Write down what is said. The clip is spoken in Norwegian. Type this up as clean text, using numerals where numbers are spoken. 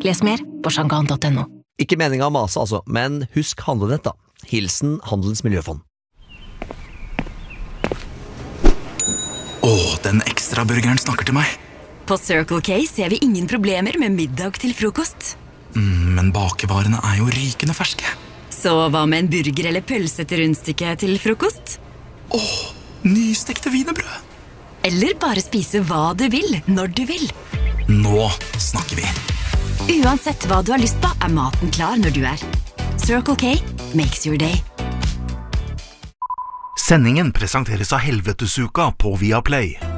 Les mer på shangan.no. Ikke meningen å mase altså, men husk handlenett da. Hilsen Handelens Miljøfond. Den ekstra burgeren snakker til meg. På Circle K ser vi ingen problemer med middag til frokost. Men bakevarene jo rykende ferske. Så hva med en burger eller pølse til rundstykke til frokost? Nystekte wienerbrød. Eller bare spise hva du vil, når du vil. Nå snakker vi. Uansett hva du har lyst på, maten klar når du Circle K makes your day. Sendingen presenteres av Helvetesuka på Viaplay.